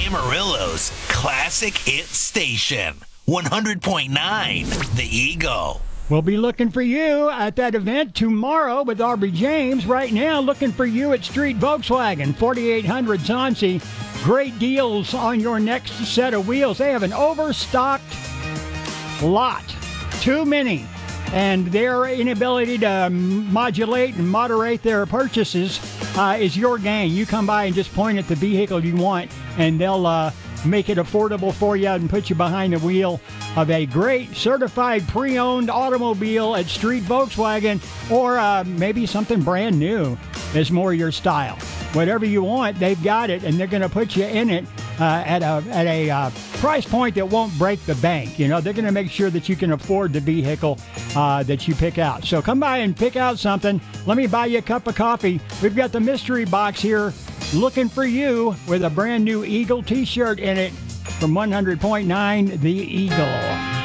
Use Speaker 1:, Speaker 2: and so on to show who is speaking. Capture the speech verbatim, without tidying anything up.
Speaker 1: Amarillo's classic hit station, one hundred point nine The Eagle.
Speaker 2: We'll be looking for you at that event tomorrow with Aubrey James. Right now, looking for you at Street Volkswagen, forty-eight hundred Zauncy. Great deals on your next set of wheels. They have an overstocked lot, too many. And their inability to modulate and moderate their purchases uh, is your gain. You come by and just point at the vehicle you want, and they'll uh, make it affordable for you and put you behind the wheel of a great certified pre-owned automobile at Street Volkswagen, or uh, maybe something brand new is more your style. Whatever you want, they've got it, and they're going to put you in it uh, at a at a uh, price point that won't break the bank. You know, they're going to make sure that you can afford the vehicle uh, that you pick out. So come by and pick out something. Let me buy you a cup of coffee. We've got the mystery box here looking for you with a brand new Eagle t-shirt in it from one hundred point nine The Eagle.